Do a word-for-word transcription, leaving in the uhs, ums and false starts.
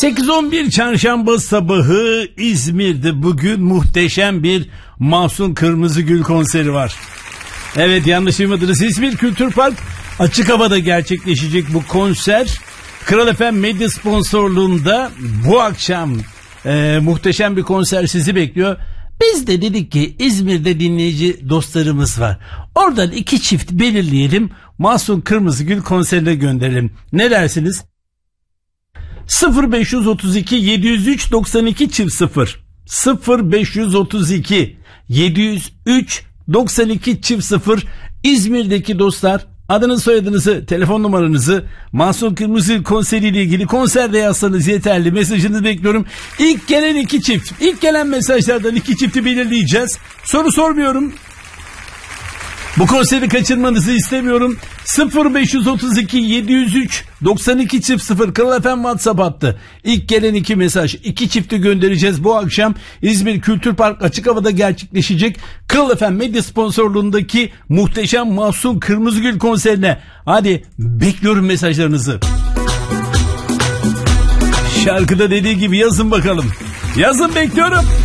sekiz on bir çarşamba sabahı İzmir'de bugün muhteşem bir Mahsun Kırmızıgül konseri var. Evet, yanlış duymadınız. İzmir Kültür Park açık havada gerçekleşecek bu konser. Kral F M medya sponsorluğunda bu akşam e, muhteşem bir konser sizi bekliyor. Biz de dedik ki İzmir'de dinleyici dostlarımız var. Oradan iki çift belirleyelim. Mahsun Kırmızıgül konserine gönderelim. Ne dersiniz? sıfır beş otuz iki yedi yüz üç doksan iki çift sıfır sıfır beş otuz iki yedi yüz üç doksan iki çift sıfır İzmir'deki dostlar, adınız, soyadınızı, telefon numaranızı, Mahsun Kırmızıgül konseriyle ilgili konserde yazsanız yeterli. Mesajınızı bekliyorum. İlk gelen iki çift, ilk gelen mesajlardan iki çifti belirleyeceğiz. Soru sormuyorum. Bu konseri kaçırmanızı istemiyorum. sıfır beş otuz iki yedi yüz üç doksan iki çift sıfır Kral F M WhatsApp hattı. İlk gelen iki mesaj, iki çifti göndereceğiz bu akşam. İzmir Kültür Park açık havada gerçekleşecek Kral F M medya sponsorluğundaki muhteşem Mahsun Kırmızıgül konserine. Hadi bekliyorum mesajlarınızı. Şarkıda dediği gibi yazın bakalım. Yazın, bekliyorum.